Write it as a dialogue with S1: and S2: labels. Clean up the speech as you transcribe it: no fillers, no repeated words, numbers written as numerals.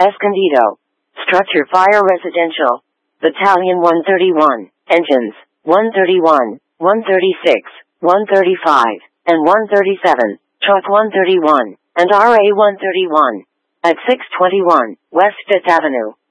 S1: Escondido. Structure Fire Residential. Battalion 131. Engines 131, 136, 135, and 137. Truck 131, and RA 131. At 621 West 5th Avenue.